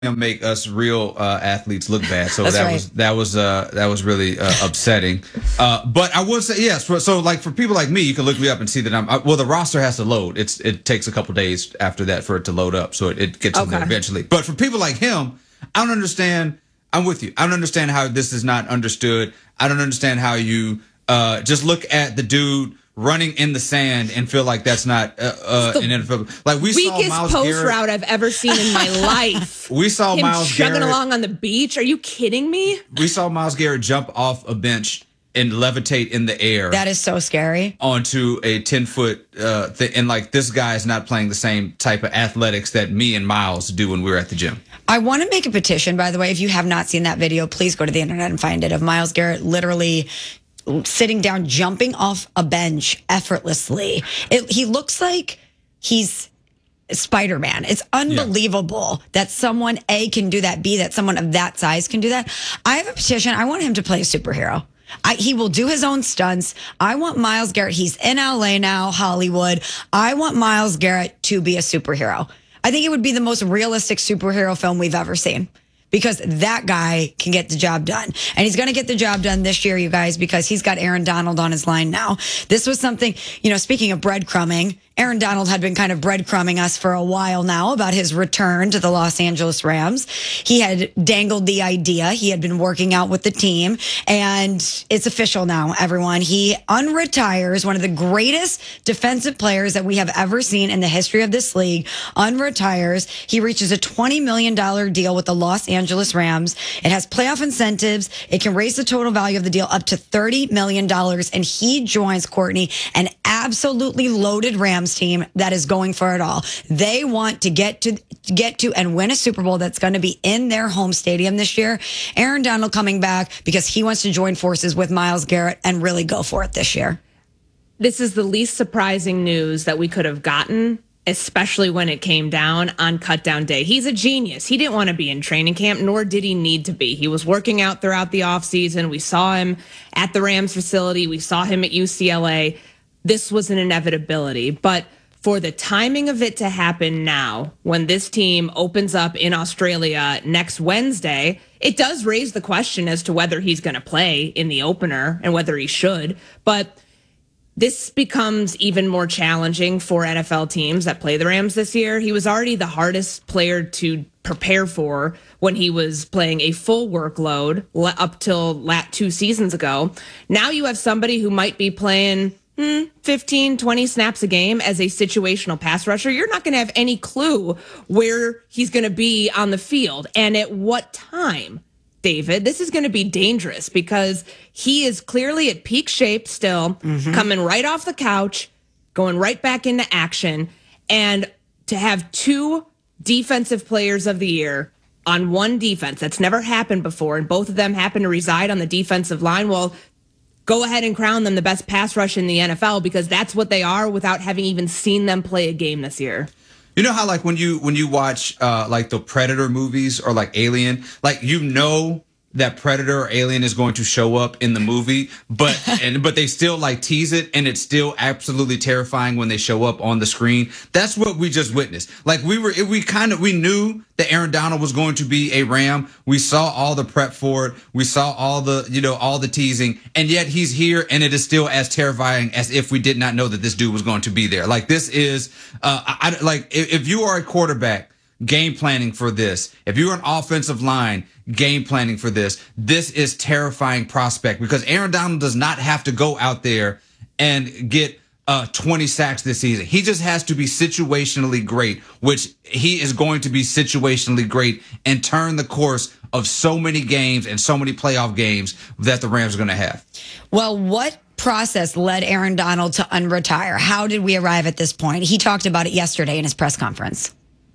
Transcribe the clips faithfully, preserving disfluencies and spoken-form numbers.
make us real uh, athletes look bad. So That's that right. was that was uh, that was really uh, upsetting. Uh, but I will say yes. So, so like for people like me, you can look me up and see that I'm I, well. The roster has to load. It's it takes a couple days after that for it to load up. So it, it gets in there Okay. eventually. But for people like him, I don't understand. I'm with you. I don't understand how this is not understood. I don't understand how you uh, just look at the dude running in the sand and feel like that's not uh, uh, an N F L. Like we saw Weakest Myles post Garrett. route I've ever seen in my life. We saw Him Myles chugging Garrett. along on the beach. Are you kidding me? We saw Myles Garrett jump off a bench and levitate in the air That is so scary. onto a ten foot uh, th- and like this guy is not playing the same type of athletics that me and Miles do when we were at the gym. I want to make a petition, by the way. If you have not seen that video, please go to the internet and find it, of Myles Garrett literally sitting down, jumping off a bench effortlessly. It, he looks like he's Spider-Man. It's unbelievable yeah. that someone, A, can do that, B, that someone of that size can do that. I have a petition. I want him to play a superhero. I, he will do his own stunts. I want Myles Garrett. He's in L A now, Hollywood. I want Myles Garrett to be a superhero. I think it would be the most realistic superhero film we've ever seen, because that guy can get the job done. And he's going to get the job done this year, you guys, because he's got Aaron Donald on his line now. This was something, you know, speaking of breadcrumbing, Aaron Donald had been kind of breadcrumbing us for a while now about his return to the Los Angeles Rams. He had dangled the idea. He had been working out with the team, and it's official now, everyone. He unretires one of the greatest defensive players that we have ever seen in the history of this league. Unretires. He reaches a twenty million dollars deal with the Los Angeles Rams. It has playoff incentives. It can raise the total value of the deal up to thirty million dollars, and he joins, Courtney, an absolutely loaded Rams team that is going for it all. They want to get to get to and win a Super Bowl that's going to be in their home stadium this year. Aaron Donald coming back because he wants to join forces with Myles Garrett and really go for it this year. This is the least surprising news that we could have gotten, especially when it came down on cutdown day. He's a genius. He didn't want to be in training camp, nor did he need to be. He was working out throughout the offseason. We saw him at the Rams facility. We saw him at U C L A. This was an inevitability, but for the timing of it to happen now, when this team opens up in Australia next Wednesday, it does raise the question as to whether he's going to play in the opener and whether he should. But this becomes even more challenging for N F L teams that play the Rams this year. He was already the hardest player to prepare for when he was playing a full workload up till two seasons ago. Now you have somebody who might be playing fifteen, twenty snaps a game as a situational pass rusher. You're not going to have any clue where he's going to be on the field and at what time, David. This is going to be dangerous because he is clearly at peak shape still, mm-hmm. coming right off the couch, going right back into action. And to have two defensive players of the year on one defense, that's never happened before, and both of them happen to reside on the defensive line. Well, go ahead and crown them the best pass rush in the N F L, because that's what they are without having even seen them play a game this year. You know how like when you when you watch uh, like the Predator movies or like Alien, like you know that Predator or Alien is going to show up in the movie, but and but they still like tease it, and it's still absolutely terrifying when they show up on the screen. That's what we just witnessed. Like we were, we kind of we knew that Aaron Donald was going to be a Ram. We saw all the prep for it. We saw all the you know all the teasing, and yet he's here, and it is still as terrifying as if we did not know that this dude was going to be there. Like this is, uh, I, like if, if you are a quarterback, game planning for this. If you're an offensive line, game planning for this. This is terrifying prospect, because Aaron Donald does not have to go out there and get uh, twenty sacks this season. He just has to be situationally great, which he is going to be situationally great and turn the course of so many games and so many playoff games that the Rams are going to have. Well, what process led Aaron Donald to unretire? How did we arrive at this point? He talked about it yesterday in his press conference.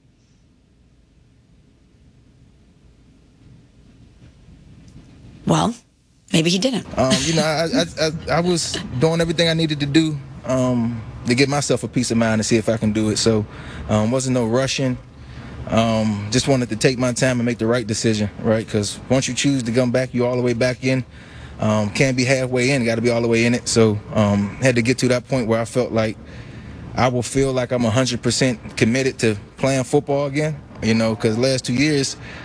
Well, maybe he didn't. Um, you know, I, I, I, I was doing everything I needed to do um, to give myself a peace of mind to see if I can do it. So um, wasn't no rushing. Um, just wanted to take my time and make the right decision, right? Because once you choose to come back, you're all the way back in. Um, can't be halfway in, got to be all the way in it. So um, had to get to that point where I felt like I will feel like I'm one hundred percent committed to playing football again. You know, because last two years